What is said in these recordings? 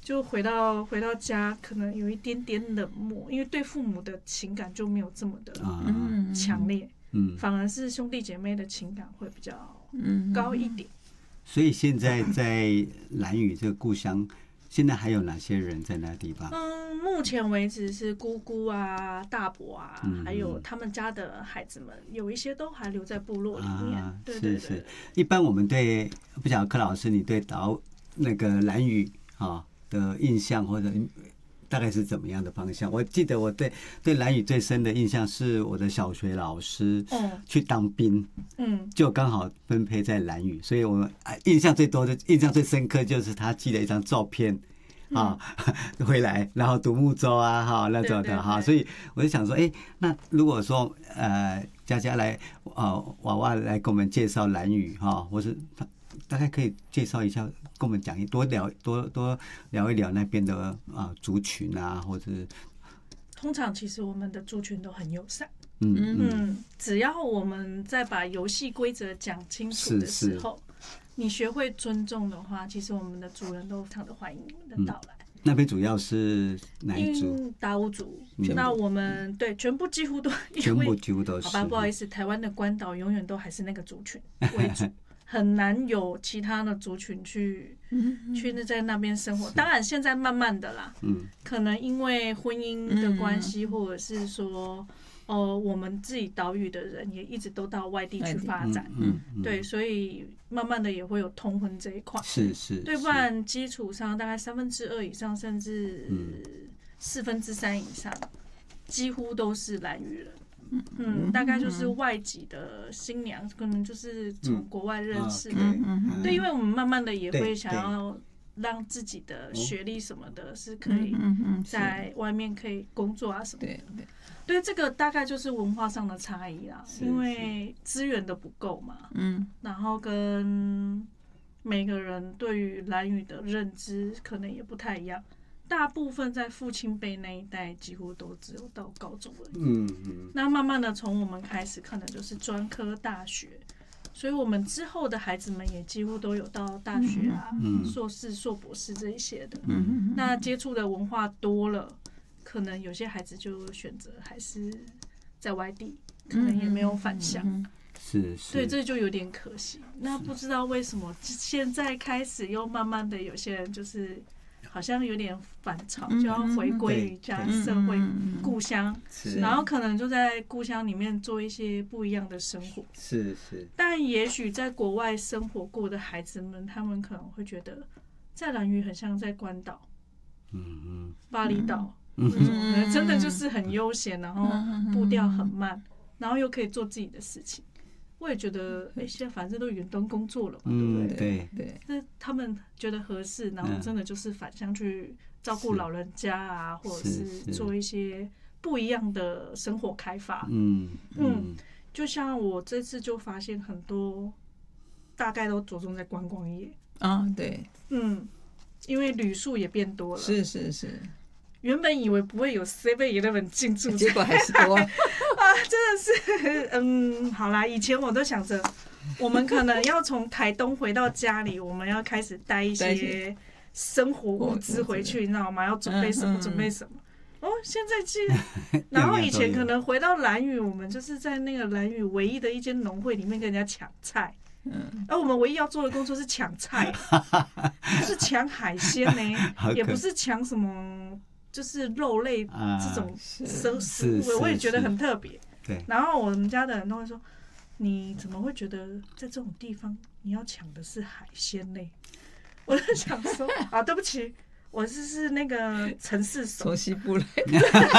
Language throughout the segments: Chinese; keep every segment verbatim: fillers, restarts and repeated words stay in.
就回到回到家，可能有一点点冷漠，因为对父母的情感就没有这么的强烈，嗯，反而是兄弟姐妹的情感会比较高一点。 所以现在在兰屿这个故乡，现在还有哪些人在那地方？ 嗯，目前为止是姑姑啊、大伯啊，嗯、还有他们家的孩子们，有一些都还留在部落里面。啊、对对对。是是。 一般我们对，不晓得柯老师，你对岛那个兰屿啊的印象，或者大概是怎么样的方向？我记得我对对兰屿最深的印象是我的小学老师去当兵，嗯，就刚好分配在兰屿，所以我印象最多的、印象最深刻就是他寄了一张照片。啊，回来，然后独木舟啊，哈那种的哈，所以我就想说，哎，那如果说呃，佳佳来啊，娃娃来给我们介绍兰屿哈，或是大概可以介绍一下，跟我们讲一多聊多多聊一聊那边的啊族群啊，或者通常其实我们的族群都很友善。嗯嗯，只要我们在把游戏规则讲清楚的时候。是是你学会尊重的话，其实我们的族人都非常的欢迎你们的到来。嗯、 那边主要是哪一族？ 达悟族。那我们对全部几乎都， 全部几乎都是。 好吧，不好意思，台湾的关岛永远都还是那个族群为主，很难有其他的族群去去在那边生活。当然，现在慢慢的啦，嗯，可能因为婚姻的关系，或者是说。呃，我们自己岛屿的人也一直都到外地去发展，嗯嗯、对，所以慢慢的也会有通婚这一块， 是是， 对，不然基础上大概三分之二以上，甚至四分之三以上，几乎都是兰屿人，嗯，大概就是外籍的新娘，可能就是从国外认识的，嗯、对，因为我们慢慢的也会想要让自己的学历什么的是可以在外面可以工作啊什么的。对对对，这个大概就是文化上的差异啦，因为资源的不够嘛，嗯，然后跟每个人对于兰屿的认知可能也不太一样，大部分在父亲辈那一代几乎都只有到高中而已，嗯嗯，那慢慢的从我们开始，可能就是专科大学，所以我们之后的孩子们也几乎都有到大学啊、嗯、硕士、硕博士这一些的，嗯，那接触的文化多了。可能有些孩子就选择还是在外地，可能也没有返乡，嗯、 是是， 对，这就有点可惜。那不知道为什么现在开始又慢慢的有些人就是好像有点反潮，就要回归于家社会、故乡，然后可能就在故乡里面做一些不一样的生活。 是是，但也许在国外生活过的孩子们，他们可能会觉得在兰屿很像在关岛，嗯嗯，巴厘岛。嗯、真的就是很悠闲，然后步调很慢，然后又可以做自己的事情。我也觉得，哎、欸，现在反正都远端工作了嘛， 嗯、 对不对？ 对对。 那他们觉得合适，然后真的就是返乡去照顾老人家啊，或者是做一些不一样的生活开发。嗯嗯，就像我这次就发现很多，大概都着重在观光业啊，对， 嗯，因为旅宿也变多了， 是是是。 原本以为不会有 seven eleven 进驻， 结果还是多啊！ 真的是，嗯，好啦，以前我都想着，我们可能要从台东回到家里，我们要开始带一些生活物资回去，你知道吗？要准备什么，准备什么。哦，现在既然，然后以前可能回到兰屿，我们就是在那个兰屿唯一的一间农会里面跟人家抢菜。嗯，而我们唯一要做的工作是抢菜，不是抢海鲜呢，也不是抢什么。就是肉类这种生食物，我也觉得很特别。 对， 然后我们家的人都会说：“你怎么会觉得在这种地方你要抢的是海鲜类？”我就想说：“啊，对不起，我是是那个城市手， 从西部来。”我真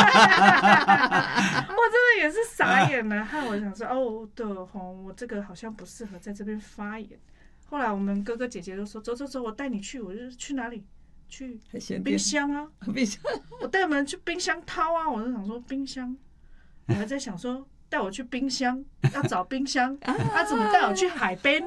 的也是傻眼了。害我想说：“哦，对吼，我这个好像不适合在这边发言。”后来我们哥哥姐姐都说：“走走走，我带你去。”我就去哪里？去冰箱啊， 冰箱， 我带我们去冰箱掏啊！我就想说冰箱，我还在想说带我去冰箱，要找冰箱，他怎么带我去海边？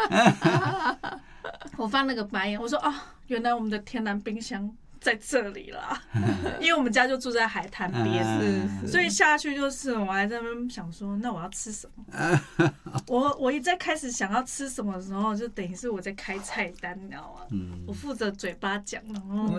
我翻了个白眼，我说啊，原来我们的天然冰箱在这里啦，因为我们家就住在海滩边，是，所以下去就是我还在那边想说，那我要吃什么？我我一在开始想要吃什么的时候，就等于是我在开菜单，你知道吗？嗯，我负责嘴巴讲，然后